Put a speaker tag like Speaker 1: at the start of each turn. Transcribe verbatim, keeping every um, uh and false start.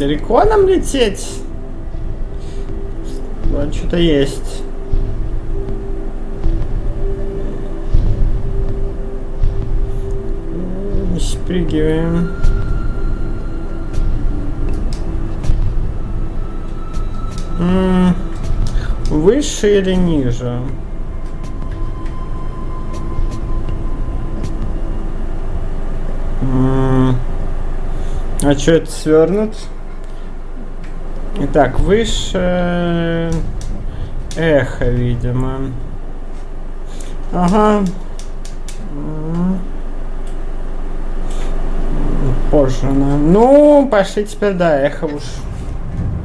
Speaker 1: Далеко нам лететь? Вот что-то есть. Спрыгиваем. М-м- выше или ниже? М-м- а что это свернут? Итак, выше эхо, видимо. Ага. Позже, да. Ну, пошли теперь, да, эхо уж.